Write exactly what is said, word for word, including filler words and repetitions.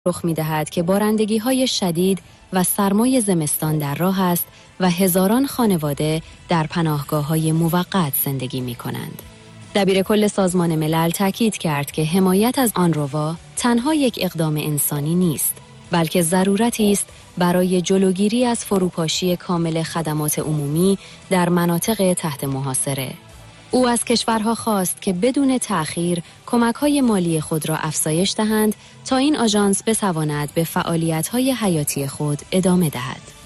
رخ می‌دهد که بارندگی‌های شدید و سرمای زمستان در راه است و هزاران خانواده در پناهگاه‌های موقت زندگی می‌کنند. دبیر کل سازمان ملل تاکید کرد که حمایت از آنروا تنها یک اقدام انسانی نیست، بلکه ضرورتی است برای جلوگیری از فروپاشی کامل خدمات عمومی در مناطق تحت محاصره. او از کشورها خواست که بدون تأخیر کمک‌های مالی خود را افزایش دهند تا این آژانس بتواند به فعالیت‌های حیاتی خود ادامه دهد.